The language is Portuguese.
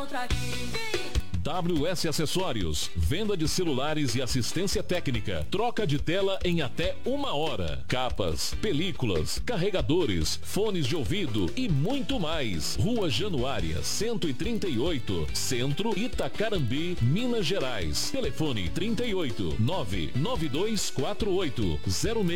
encontra aqui. WS Acessórios, venda de celulares e assistência técnica, troca de tela em até 1 hora, capas, películas, carregadores, fones de ouvido e muito mais. Rua Januária, 138, Centro, Itacarambi, Minas Gerais. Telefone 38 99248 06